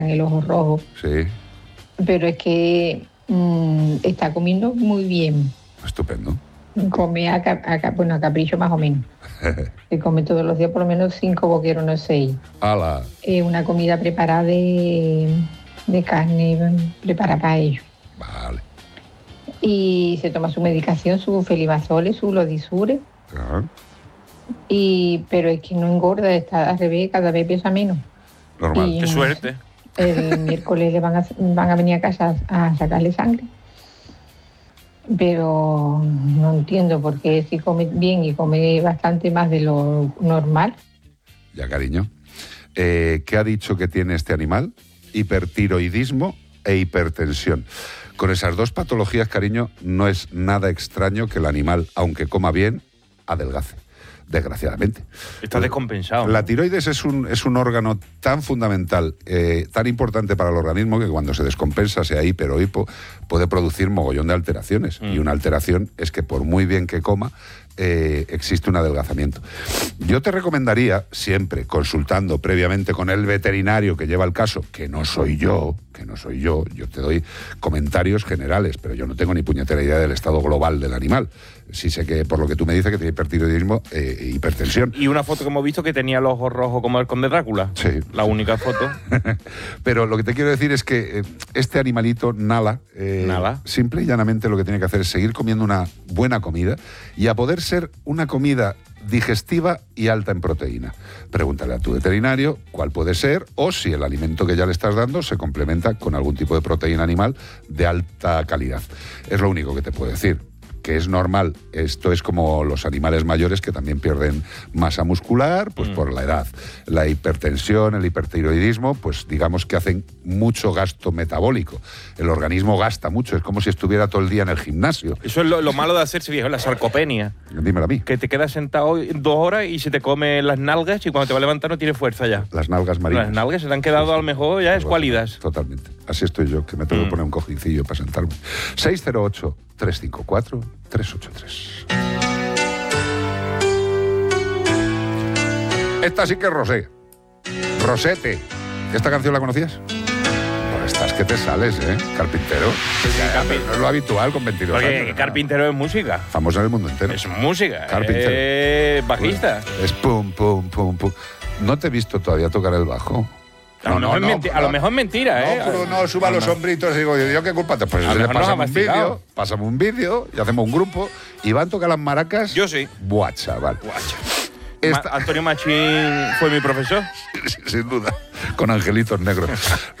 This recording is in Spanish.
el ojo rojo. Sí. Pero es que está comiendo muy bien. Estupendo. Come a capricho más o menos. Se come todos los días por lo menos 5 boqueros, no 6. ¡Hala! Una comida preparada de carne preparada para ellos. Vale. Y se toma su medicación, su felibazole, su lodisure. Ajá. Pero es que no engorda, está al revés, cada vez pesa menos. Normal. ¡Qué suerte! El miércoles le van a venir a casa a sacarle sangre. Pero no entiendo por qué si come bien y come bastante más de lo normal. Ya, cariño. ¿Qué ha dicho que tiene este animal? Hipertiroidismo e hipertensión. Con esas dos patologías, cariño, no es nada extraño que el animal, aunque coma bien, adelgace. Desgraciadamente. Está descompensado. La tiroides es un órgano tan fundamental, tan importante para el organismo, que cuando se descompensa, sea hiper o hipo, puede producir mogollón de alteraciones. Y una alteración es que por muy bien que coma, existe un adelgazamiento. Yo te recomendaría, siempre consultando previamente con el veterinario que lleva el caso, que no soy yo, yo te doy comentarios generales, pero yo no tengo ni puñetera idea del estado global del animal. Sí sé que, por lo que tú me dices, que tiene hipertiroidismo e hipertensión. Y una foto que hemos visto que tenía el ojo rojo como el conde Drácula. Sí. La única foto. Pero lo que te quiero decir es que este animalito, Nala, simple y llanamente lo que tiene que hacer es seguir comiendo una buena comida y a poder ser una comida digestiva y alta en proteína. Pregúntale a tu veterinario cuál puede ser o si el alimento que ya le estás dando se complementa con algún tipo de proteína animal de alta calidad. Es lo único que te puedo decir. Que es normal, esto es como los animales mayores que también pierden masa muscular, pues por la edad. La hipertensión, el hipertiroidismo, pues digamos que hacen mucho gasto metabólico. El organismo gasta mucho, es como si estuviera todo el día en el gimnasio. Eso es lo malo de hacerse viejo, la sarcopenia. Dímelo a mí. Que te quedas sentado 2 horas y se te come las nalgas y cuando te va a levantar no tienes fuerza ya. Las nalgas marinas. Las nalgas se te han quedado a lo mejor ya escuálidas. Totalmente. Así estoy yo, que me tengo que poner un cojincillo para sentarme. 608-354-383. Esta sí que es Rosé. Rosete. ¿Esta canción la conocías? Pues estás que te sales, ¿eh? Carpintero. No es lo habitual con 22 Porque años. Carpintero es música. Famoso en el mundo entero. Es música. Carpintero. Es bajista. Es pum, pum, pum, pum. No te he visto todavía tocar el bajo. A lo mejor es mentira, ¿eh? No, pero no suba los hombritos y digo, ¿yo qué culpa te? Pues A lo mejor nos ha pasamos un vídeo y hacemos un grupo y van a tocar las maracas. Yo sí. Buah, chaval. Antonio Machín fue mi profesor. Sin duda, con angelitos negros.